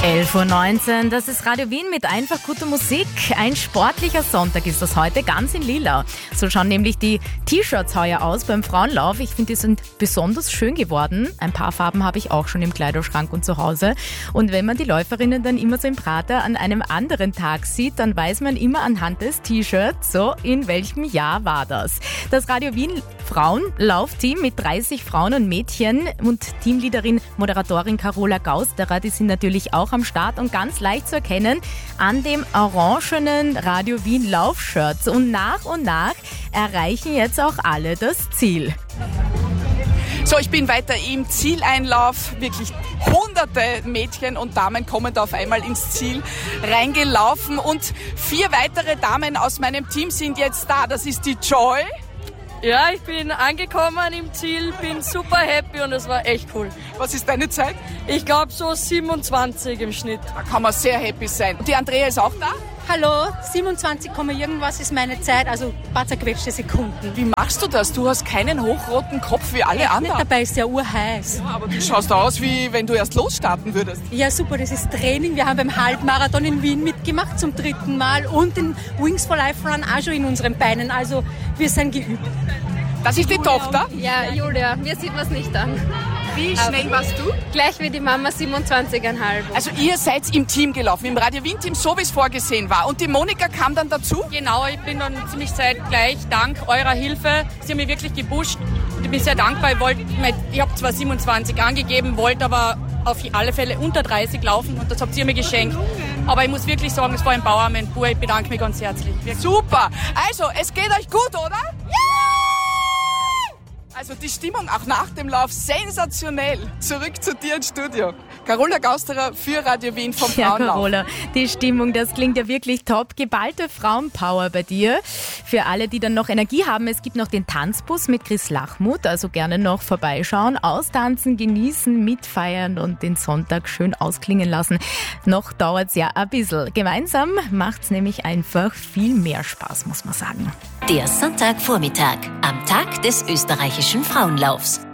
11:19 Uhr, das ist Radio Wien mit einfach guter Musik. Ein sportlicher Sonntag ist das heute, ganz in lila. So schauen nämlich die T-Shirts heuer aus beim Frauenlauf. Ich finde, die sind besonders schön geworden. Ein paar Farben habe ich auch schon im Kleiderschrank und zu Hause. Und wenn man die Läuferinnen dann immer so im Prater an einem anderen Tag sieht, dann weiß man immer anhand des T-Shirts, so in welchem Jahr war das. Das Radio Wien Frauenlaufteam mit 30 Frauen und Mädchen und Teamleaderin, Moderatorin Carola Gausterer, die sind natürlich auch am Start und ganz leicht zu erkennen an dem orangenen Radio Wien Laufshirts. Und nach erreichen jetzt auch alle das Ziel. So, ich bin weiter im Zieleinlauf. Wirklich hunderte Mädchen und Damen kommen da auf einmal ins Ziel reingelaufen. Und 4 weitere Damen aus meinem Team sind jetzt da. Das ist die Joy. Ja, ich bin angekommen im Ziel, bin super happy und es war echt cool. Was ist deine Zeit? Ich glaube so 27 im Schnitt. Da kann man sehr happy sein. Und die Andrea ist auch da? Hallo, 27, irgendwas ist meine Zeit, also ein paar zerquetschte Sekunden. Wie machst du das? Du hast keinen hochroten Kopf wie alle anderen. Dabei ist ja urheiß. Ja, aber du schaust aus, wie wenn du erst losstarten würdest. Ja, super, das ist Training. Wir haben beim Halbmarathon in Wien mitgemacht zum 3. Mal und den Wings for Life Run auch schon in unseren Beinen. Also wir sind geübt. Das ist die Tochter? Ja, Julia, mir sieht man es nicht an. Wie schnell warst du? Gleich wie die Mama, 27,5. Also ihr seid im Team gelaufen, im Radio Wien Team, so wie es vorgesehen war. Und die Monika kam dann dazu? Genau, ich bin dann ziemlich zeitgleich, dank eurer Hilfe. Sie haben mich wirklich gepusht und ich bin sehr dankbar. Ich habe zwar 27 angegeben, wollte aber auf alle Fälle unter 30 laufen und das habt ihr mir geschenkt. Aber ich muss wirklich sagen, es war ein Empowerment pur. Ich bedanke mich ganz herzlich. Wirklich. Super! Also, es geht euch gut, oder? Ja! Also die Stimmung auch nach dem Lauf sensationell. Zurück zu dir ins Studio. Carola Gausterer für Radio Wien vom Frauenlauf. Ja, Carola, die Stimmung, das klingt ja wirklich top. Geballte Frauenpower bei dir. Für alle, die dann noch Energie haben, es gibt noch den Tanzbus mit Chris Lachmuth, also gerne noch vorbeischauen, austanzen, genießen, mitfeiern und den Sonntag schön ausklingen lassen. Noch dauert's ja ein bisschen. Gemeinsam macht's nämlich einfach viel mehr Spaß, muss man sagen. Der Sonntagvormittag am Tag des österreichischen Frauenlaufs.